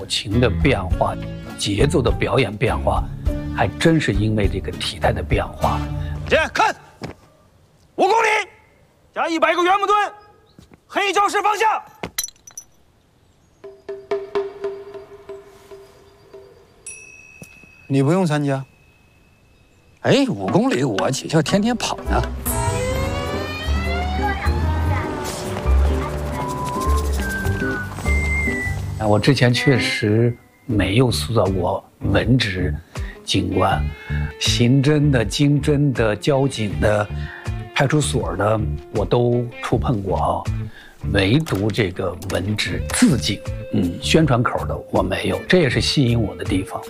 情的变化、节奏的表演变化，还真是因为这个体态的变化。 姐，看，5公里加100个圆木墩，黑教室方向。 你不用参加。哎，5公里我姐姐天天跑呢。 我之前确实没有塑造过文职警官，刑侦的、经侦的、交警的、派出所的，我都触碰过啊，唯独这个文职自警，宣传口的我没有，这也是吸引我的地方。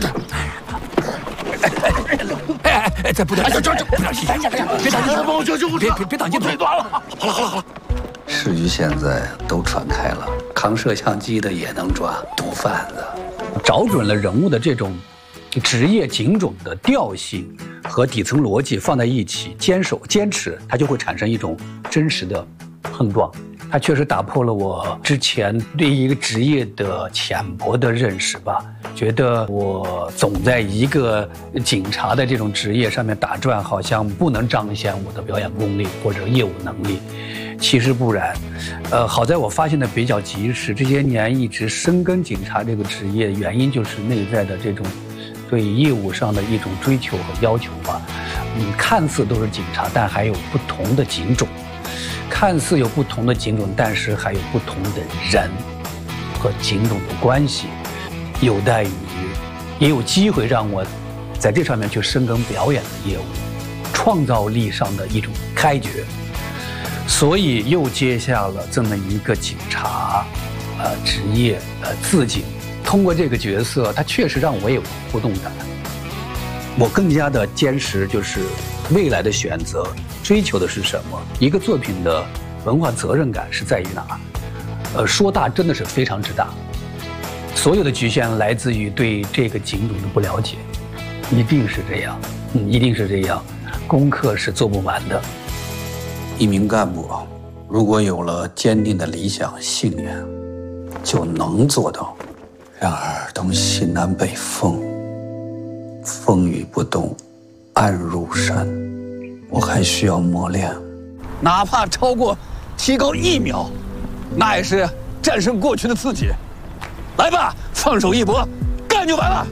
这不对，这不能停！别挡镜头，帮我叫救护车！别挡镜头！好了。 市局现在都传开了，扛摄像机的也能抓，毒贩子。找准了人物的这种职业警种的调性和底层逻辑放在一起，坚持，它就会产生一种真实的碰撞。它确实打破了我之前对一个职业的浅薄的认识吧，觉得我总在一个警察的这种职业上面打转，好像不能彰显我的表演功力或者业务能力。其实不然，好在我发现的比较及时，这些年一直深耕警察这个职业，原因就是内在的这种对业务上的一种追求和要求吧。看似都是警察，但还有不同的警种。看似有不同的警种，但是还有不同的人和警种的关系，有待于也有机会让我在这上面去深耕表演的业务，创造力上的一种开掘，所以又接下了这么一个警察职业自警。通过这个角色，他确实让我有互动感，我更加的坚实，就是未来的选择追求的是什么？一个作品的文化责任感是在于哪？说大真的是非常之大，所有的局限来自于对这个警种的不了解，一定是这样，一定是这样，功课是做不完的。一名干部如果有了坚定的理想信念，就能做到让尔东西南北风，风雨不动，暗入山。我还需要磨练， 哪怕超过提高1秒，那也是战胜过去的自己。来吧，放手一搏，干就完了！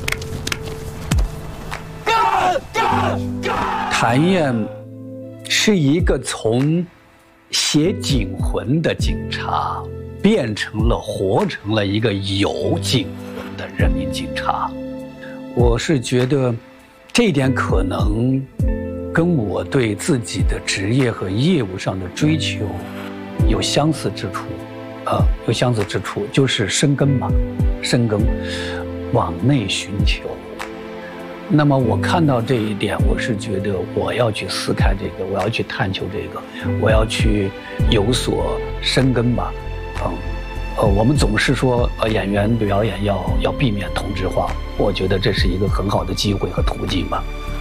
干！ 谭燕是一个从写警魂的警察活成了一个有警魂的人民警察。我是觉得这一点可能跟我对自己的职业和业务上的追求有相似之处，就是深耕嘛，深耕，往内寻求。那么我看到这一点，我是觉得我要去撕开这个，我要去探求这个，我要去有所深耕吧。我们总是说演员表演要避免同质化，我觉得这是一个很好的机会和途径吧。